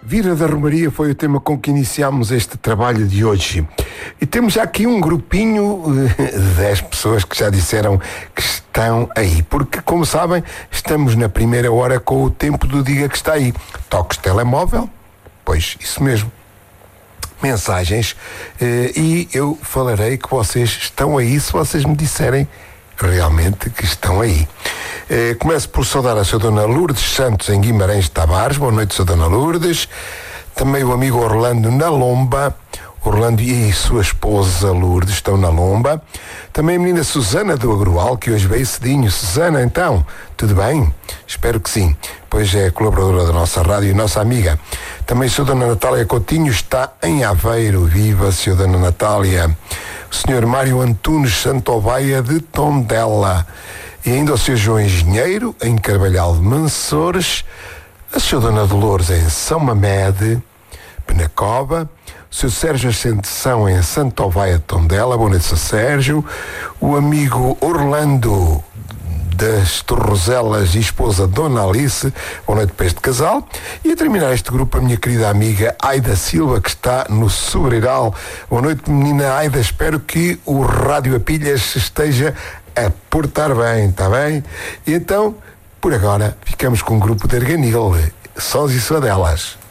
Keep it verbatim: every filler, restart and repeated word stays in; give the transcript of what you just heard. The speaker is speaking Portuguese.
Vida da Romaria foi o tema com que iniciámos este trabalho de hoje. E temos já aqui um grupinho de dez pessoas que já disseram que estão aí. Porque, como sabem, estamos na primeira hora com o tempo do Diga que está aí. Toques telemóvel, pois isso mesmo. Mensagens, e eu falarei que vocês estão aí se vocês me disserem realmente que estão aí. Começo por saudar a sua Dona Lourdes Santos em Guimarães de Tavares. Boa noite, sua Dona Lourdes. Também o amigo Orlando na Lomba. Orlando e sua esposa Lourdes estão na Lomba. Também a menina Susana do Agroal, que hoje veio cedinho. Susana, então, tudo bem? Espero que sim, pois é colaboradora da nossa rádio e nossa amiga. Também a sua Dona Natália Coutinho está em Aveiro. Viva, sua Dona Natália. O senhor Mário Antunes Santovaia de Tondela. E ainda o senhor João Engenheiro em Carvalhal de Mansores. A sua Dona Dolores em São Mamede, Penacova. O seu Sérgio Ascensão em Santovaia de Tondela. Boa noite, seu Sérgio. O amigo Orlando das Torroselas e esposa Dona Alice. Boa noite para este casal. E a terminar este grupo, a minha querida amiga Aida Silva, que está no Sobreiral. Boa noite, menina Aida. Espero que o rádio a pilhas esteja a portar bem, está bem? E então, por agora, ficamos com o grupo de Arganil, Sós e Suadelas.